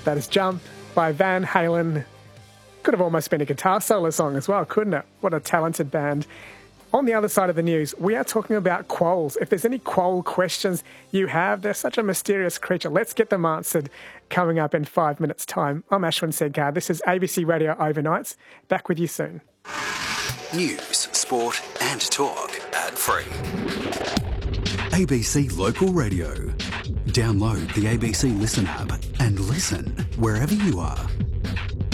That is Jump by Van Halen. Could have almost been a guitar solo song as well, couldn't it? What a talented band. On the other side of the news, we are talking about quolls. If there's any quoll questions you have, they're such a mysterious creature. Let's get them answered coming up in 5 minutes' time. I'm Ashwin Sedkar. This is ABC Radio Overnights. Back with you soon. News, sport and talk ad-free. ABC Local Radio. Download the ABC Listen app and listen wherever you are.